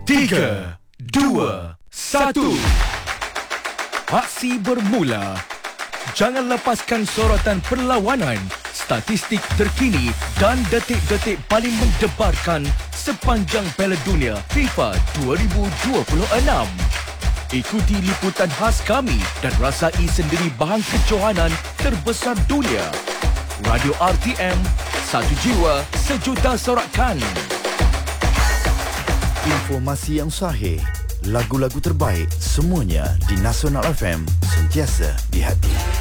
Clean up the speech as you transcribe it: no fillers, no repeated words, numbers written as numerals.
3, 2, 1. Aksi bermula. Jangan lepaskan sorotan perlawanan, statistik terkini dan detik-detik paling mendebarkan sepanjang Piala Dunia FIFA 2026. Ikuti liputan khas kami dan rasai sendiri bahan kejohanan terbesar dunia. Radio RTM, satu jiwa, sejuta sorakan. Informasi yang sahih, lagu-lagu terbaik, semuanya di Nasional FM, sentiasa di hati.